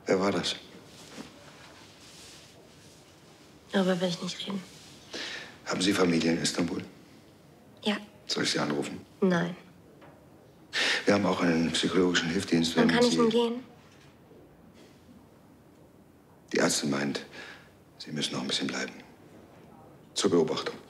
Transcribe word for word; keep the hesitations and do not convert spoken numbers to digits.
Wer war das? Darüber will ich nicht reden. Haben Sie Familie in Istanbul? Ja. Soll ich Sie anrufen? Nein. Wir haben auch einen psychologischen Hilfsdienst. Wann kann Sie... ich denn gehen? Die Ärztin meint, Sie müssen noch ein bisschen bleiben. Zur Beobachtung.